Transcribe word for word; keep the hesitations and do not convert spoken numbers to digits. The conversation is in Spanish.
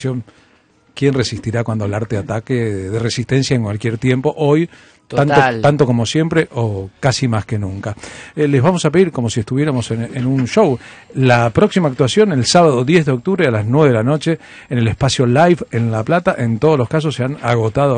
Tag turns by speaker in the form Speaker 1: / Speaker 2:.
Speaker 1: ¿Quién resistirá cuando el arte ataque de resistencia en cualquier tiempo? Hoy, tanto,
Speaker 2: Total.
Speaker 1: tanto como siempre o casi más que nunca. Eh, les vamos a pedir como si estuviéramos en, en un show. La próxima actuación el sábado diez de octubre a las nueve de la noche en el espacio Live en La Plata. En todos los casos se han agotado